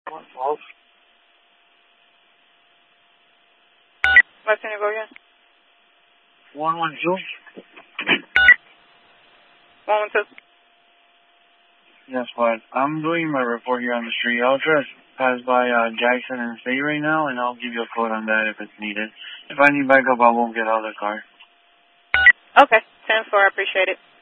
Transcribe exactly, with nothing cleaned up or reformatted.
One twelve. What's in your go again? One one two. One one two. Yes, but I'm doing my report here on the street. I'll just pass by uh, Jackson and State right now, and I'll give you a code on that if it's needed. If I need backup, I won't get out of the car. Okay. ten four, I appreciate it.